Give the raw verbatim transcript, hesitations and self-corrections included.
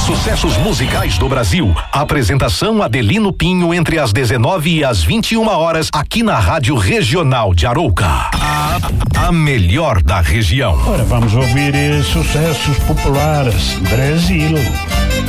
sucessos musicais do Brasil. Apresentação Adelino Pinho entre as dezenove e as vinte e uma horas aqui na Rádio Regional de Arouca. A, a melhor da região. Agora vamos ouvir eh, sucessos populares. Brasil.